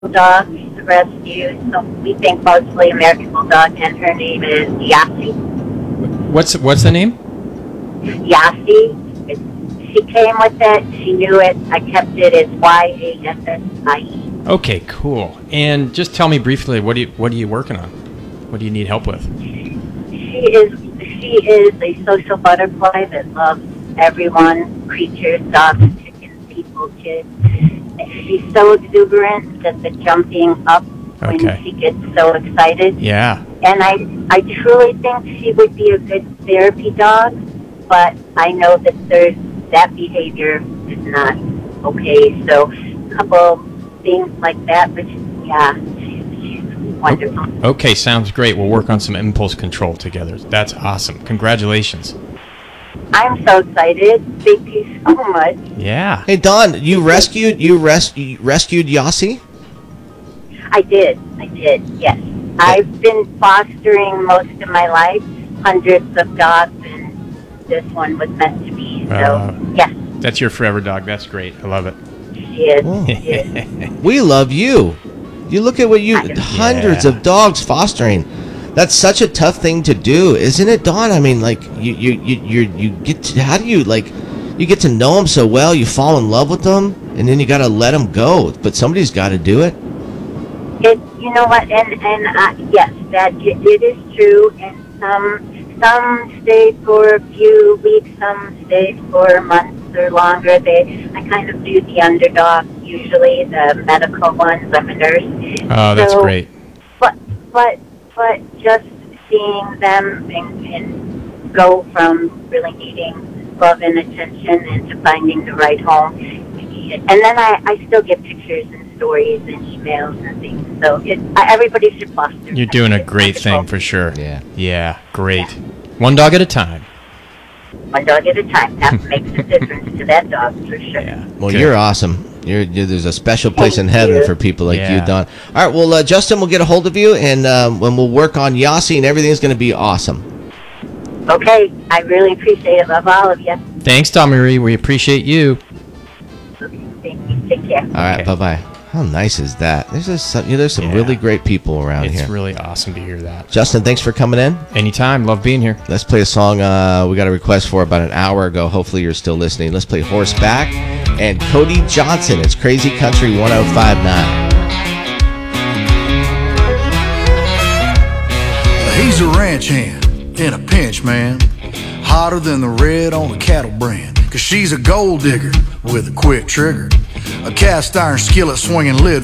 dog rescue. So we think mostly American Bulldog, and her name is Yassi. What's the name? Yassi. She came with it. She knew it. I kept it. It's Yassie. Okay, cool. And just tell me briefly, what are you working on? What do you need help with? She is a social butterfly that loves everyone, creatures, dogs, chickens, people, kids. She's so exuberant that the jumping up when she gets so excited. Yeah. And I truly think she would be a good therapy dog, but I know that that behavior is not okay. So a couple things like that, but yeah, she's wonderful. Okay, sounds great. We'll work on some impulse control together. That's awesome. Congratulations. I'm so excited. Thank you so much. Yeah. Hey Dawn, you rescued Yassi? I did. Yes. I've been fostering most of my life, hundreds of dogs, and this one was meant to be. So, yes. That's your forever dog. That's great. I love it. She is. She is. We love you. You look at what hundreds of dogs fostering. That's such a tough thing to do, isn't it, Dawn? I mean, like you get to, how do you you get to know them so well, you fall in love with them, and then you got to let them go. But somebody's got to do it. You know what? And yes, that it is true. And some stay for a few weeks, some stay for months or longer. I kind of do the underdog, usually the medical ones. I'm a nurse. Oh, that's great. But just seeing them and go from really needing love and attention into finding the right home. And then I still get pictures and stories and emails and things. So everybody should foster. You're doing a great thing for sure. Yeah. Yeah, great. Yeah. One dog at a time. One dog at a time. That makes a difference to that dog for sure. Yeah. Well, you're awesome. There's a special place in heaven for people like you, Dawn. All right, well, Justin will get a hold of you, and when we'll work on Yassi, and everything's going to be awesome. Okay, I really appreciate it. Love all of you. Thanks, Dawn Marie. We appreciate you. Okay, thank you. Take care. All right, bye-bye. How nice is that? There's some really great people around here. It's really awesome to hear that. Justin, thanks for coming in. Anytime. Love being here. Let's play a song we got a request for about an hour ago. Hopefully you're still listening. Let's play Horseback and Cody Johnson. It's Crazy Country 1059. He's a ranch hand in a pinch, man. Hotter than the red on a cattle brand. 'Cause she's a gold digger with a quick trigger. A cast iron skillet swinging lid